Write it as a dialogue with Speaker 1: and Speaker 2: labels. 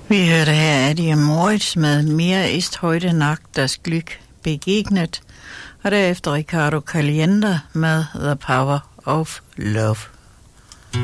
Speaker 1: Vi hørte her Eddie Moritz med Mir ist heute Nacht das Glück begegnet, og derefter Ricardo Calienda med The Power of Love.